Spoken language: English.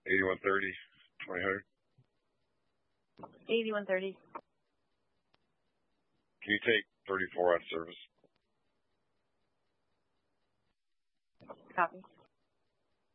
8130, 2000. 8130. Can you take 34 out of service? Copy.